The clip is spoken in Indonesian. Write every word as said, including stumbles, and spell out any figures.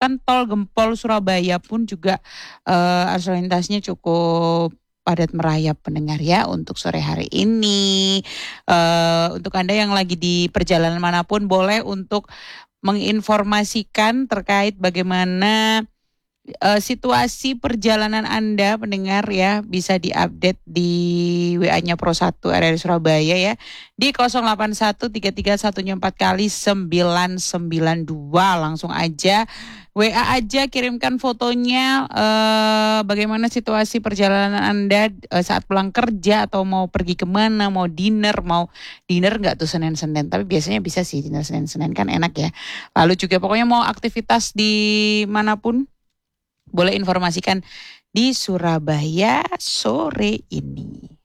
bahkan tol Gempol Surabaya pun juga uh, arus lintasnya cukup padat merayap pendengar ya untuk sore hari ini. Uh, untuk Anda yang lagi di perjalanan manapun boleh untuk menginformasikan terkait bagaimana uh, situasi perjalanan Anda pendengar ya, bisa diupdate di W A-nya Pro satu R R I Surabaya ya di nol delapan satu tiga tiga satu empat kali sembilan sembilan dua. Langsung aja W A aja, kirimkan fotonya uh, bagaimana situasi perjalanan Anda uh, saat pulang kerja atau mau pergi kemana, mau dinner, mau dinner nggak tuh Senin-Senin, tapi biasanya bisa sih dinner Senin-Senin kan enak ya. Lalu juga pokoknya mau aktivitas di manapun boleh informasikan di Surabaya sore ini.